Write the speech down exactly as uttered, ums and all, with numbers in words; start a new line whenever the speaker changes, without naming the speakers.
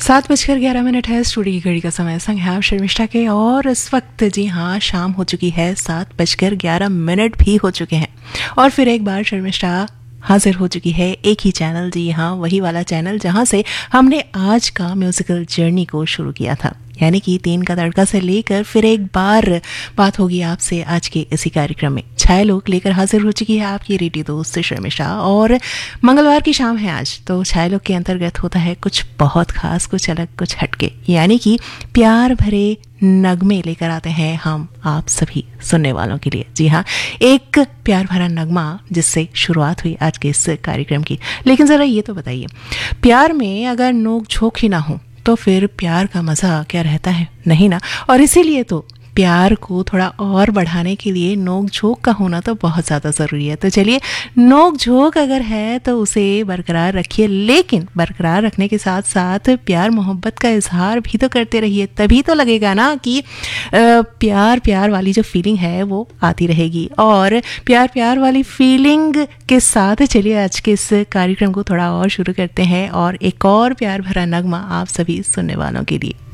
सात बजकर ग्यारह मिनट है। स्टूडियो की घड़ी का समय संग है आप शर्मिष्ठा के, और इस वक्त जी हाँ शाम हो चुकी है, सात बजकर ग्यारह मिनट भी हो चुके हैं। और फिर एक बार शर्मिष्ठा हाजिर हो चुकी है एक ही चैनल, जी हाँ वही वाला चैनल जहाँ से हमने आज का म्यूजिकल जर्नी को शुरू किया था, यानी कि तीन का तड़का से लेकर फिर एक बार बात होगी आपसे आज के इसी कार्यक्रम में। छाया लोक लेकर हाजिर हो चुकी है आपकी रेडियो दोस्त शर्मिष्ठा, और मंगलवार की शाम है आज, तो छाया लोक के अंतर्गत होता है कुछ बहुत खास, कुछ अलग, कुछ हटके, यानी कि प्यार भरे नगमे लेकर आते हैं हम आप सभी सुनने वालों के लिए। जी हाँ, एक प्यार भरा नगमा जिससे शुरुआत हुई आज के इस कार्यक्रम की। लेकिन ज़रा ये तो बताइए, प्यार में अगर नोक झोंक ही ना हो तो फिर प्यार का मज़ा क्या रहता है? नहीं ना। और इसीलिए तो प्यार को थोड़ा और बढ़ाने के लिए नोक झोंक का होना तो बहुत ज़्यादा ज़रूरी है। तो चलिए, नोक झोंक अगर है तो उसे बरकरार रखिए, लेकिन बरकरार रखने के साथ साथ प्यार मोहब्बत का इजहार भी तो करते रहिए, तभी तो लगेगा ना कि आ, प्यार प्यार वाली जो फीलिंग है वो आती रहेगी। और प्यार प्यार वाली फीलिंग के साथ चलिए आज के इस कार्यक्रम को थोड़ा और शुरू करते हैं, और एक और प्यार भरा नगमा आप सभी सुनने वालों के लिए।